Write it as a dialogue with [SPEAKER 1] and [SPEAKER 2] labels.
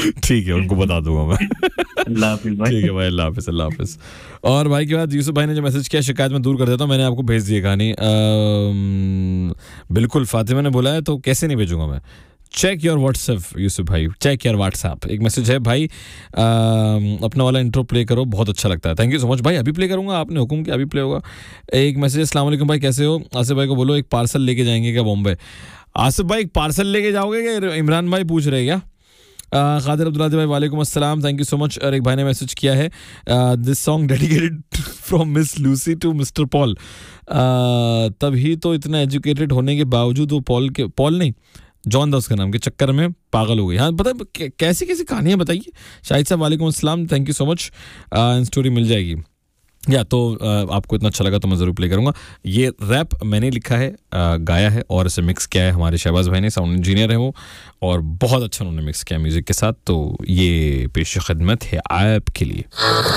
[SPEAKER 1] ठीक है, उनको बता दूंगा मैं।
[SPEAKER 2] अल्लाह हाफिज भाई।
[SPEAKER 1] ठीक है भाई, अल्लाह हाफिज, अल्लाह हाफिज। और भाई के बाद यूसुफ भाई ने जो मैसेज किया, शिकायत में दूर कर देता हूँ, मैंने आपको भेज दी कहानी। बिल्कुल, फातिमा ने बोला है तो कैसे नहीं भेजूंगा मैं। चेक योर व्हाट्सएप यूसुफ भाई, चेक योर व्हाट्सएप। एक मैसेज है भाई, अपना वाला इंट्रो प्ले करो, बहुत अच्छा लगता है। थैंक यू सो मच भाई, अभी प्ले करूंगा, आपने हुक्म किया, अभी प्ले होगा। एक मैसेज, अस्सलाम वालेकुम भाई, कैसे हो? आसिफ भाई को बोलो एक पार्सल लेके जाएंगे क्या बॉम्बे? आसिफ भाई, एक पार्सल लेके जाओगे क्या? इमरान भाई पूछ रहे क्या? खादिर अब्दुल्ला भाई, वालेकुम अस्सलाम, थैंक यू सो मच। और एक भाई ने मैसेज किया है, this song dedicated from miss Lucy two mister Paul. तभी तो इतना एजुकेटेड होने के बावजूद वो पॉल नहीं, जॉन था उसका नाम, के चक्कर में पागल हो गई। हाँ, पता है कैसी कैसी कहानियाँ बताइए। शाहिद साहब वालेकुम अस्सलाम, thank you so much. Story मिल जाएगी या तो आपको इतना अच्छा लगा तो मैं ज़रूर प्ले करूँगा। ये रैप मैंने लिखा है, गाया है और इसे मिक्स किया है हमारे शहबाज भाई ने, साउंड इंजीनियर है वो, और बहुत अच्छा उन्होंने मिक्स किया म्यूज़िक के साथ। तो ये पेश खिदमत है आपके लिए।